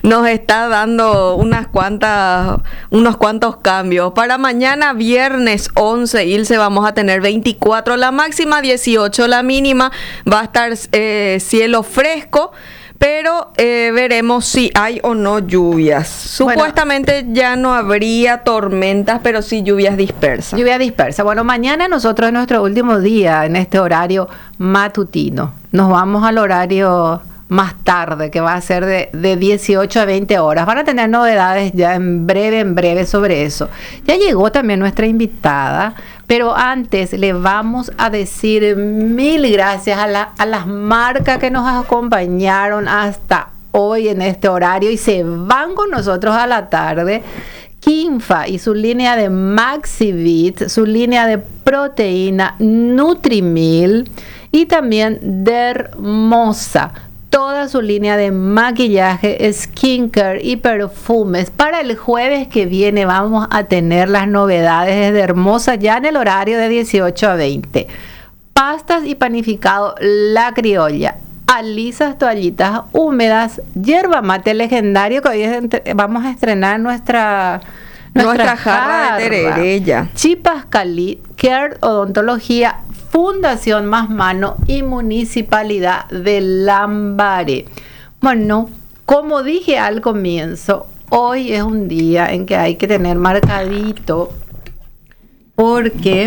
nos está dando unos cuantos cambios. Para mañana, viernes 11, Ilse, vamos a tener 24 la máxima, 18 la mínima. Va a estar cielo fresco, pero veremos si hay o no lluvias. Supuestamente ya no habría tormentas, pero sí lluvias dispersas. Lluvia dispersa. Bueno, mañana nosotros en nuestro último día, en este horario matutino, nos vamos al horario más tarde, que va a ser de 18 a 20 horas. Van a tener novedades ya en breve sobre eso. Ya llegó también nuestra invitada, pero antes le vamos a decir mil gracias a las marcas que nos acompañaron hasta hoy en este horario y se van con nosotros a la tarde. Kinfa y su línea de Maxivit, su línea de proteína Nutrimil y también Dermosa. Toda su línea de maquillaje, skincare y perfumes. Para el jueves que viene vamos a tener las novedades de Hermosa ya en el horario de 18 a 20. Pastas y panificado La Criolla. Alisas toallitas húmedas. Yerba mate legendario, que hoy vamos a estrenar nuestra jarra de tereré. Chipas Cali, Care Odontología, Fundación Más Mano y Municipalidad de Lambaré. Bueno, como dije al comienzo, hoy es un día en que hay que tener marcadito porque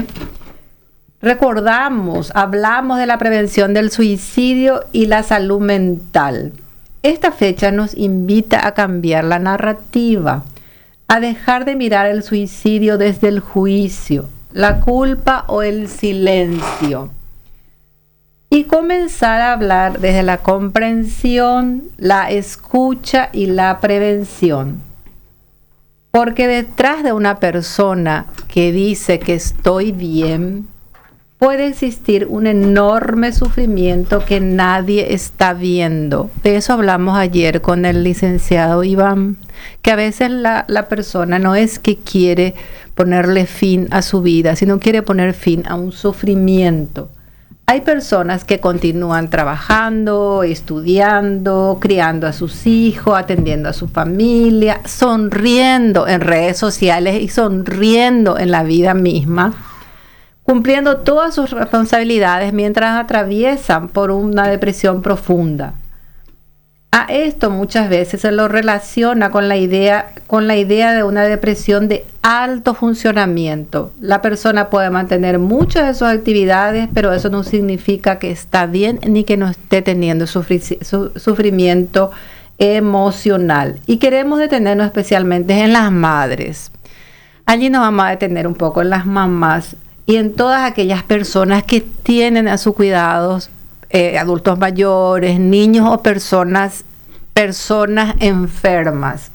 hablamos de la prevención del suicidio y la salud mental. Esta fecha nos invita a cambiar la narrativa, a dejar de mirar el suicidio desde el juicio, la culpa o el silencio y comenzar a hablar desde la comprensión, la escucha y la prevención. Porque detrás de una persona que dice que estoy bien, puede existir un enorme sufrimiento que nadie está viendo. De eso hablamos ayer con el licenciado Iván, que a veces la persona no es que quiere ponerle fin a su vida, sino quiere poner fin a un sufrimiento. Hay personas que continúan trabajando, estudiando, criando a sus hijos, atendiendo a su familia, sonriendo en redes sociales y sonriendo en la vida misma, cumpliendo todas sus responsabilidades mientras atraviesan por una depresión profunda. A esto muchas veces se lo relaciona con la idea de una depresión de alto funcionamiento. La persona puede mantener muchas de sus actividades, pero eso no significa que está bien ni que no esté teniendo sufrimiento emocional. Y queremos detenernos especialmente en las madres. Allí nos vamos a detener un poco en las mamás y en todas aquellas personas que tienen a sus cuidados adultos mayores, niños o personas enfermas.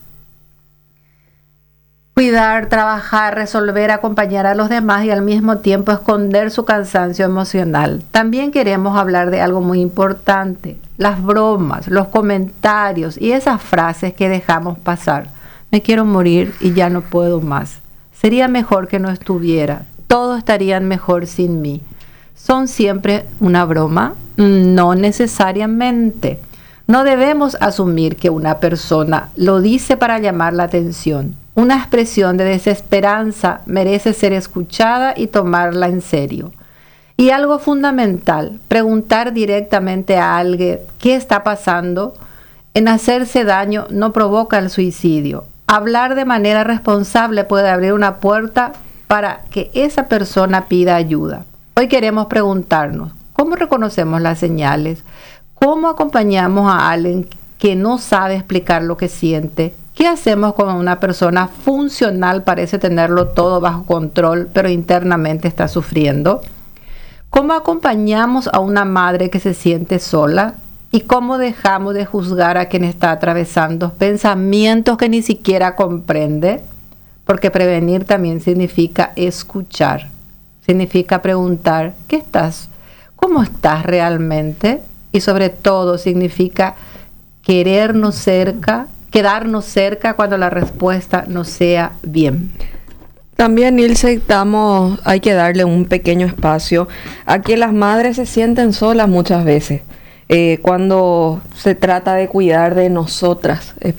Cuidar, trabajar, resolver, acompañar a los demás y al mismo tiempo esconder su cansancio emocional. También queremos hablar de algo muy importante, las bromas, los comentarios y esas frases que dejamos pasar. Me quiero morir y ya no puedo más. Sería mejor que no estuviera. Todos estarían mejor sin mí. ¿Son siempre una broma? No necesariamente. No debemos asumir que una persona lo dice para llamar la atención. Una expresión de desesperanza merece ser escuchada y tomarla en serio. Y algo fundamental, preguntar directamente a alguien qué está pasando. En hacerse daño no provoca el suicidio. Hablar de manera responsable puede abrir una puerta para que esa persona pida ayuda. Hoy queremos preguntarnos, ¿cómo reconocemos las señales? ¿Cómo acompañamos a alguien que no sabe explicar lo que siente? ¿Qué hacemos cuando una persona funcional parece tenerlo todo bajo control, pero internamente está sufriendo? ¿Cómo acompañamos a una madre que se siente sola? ¿Y cómo dejamos de juzgar a quien está atravesando pensamientos que ni siquiera comprende? Porque prevenir también significa escuchar. Significa preguntar, ¿cómo estás realmente? Y sobre todo significa quedarnos cerca cuando la respuesta no sea bien. También, Ilse, hay que darle un pequeño espacio a que las madres se sienten solas muchas veces, cuando se trata de cuidar de nosotras,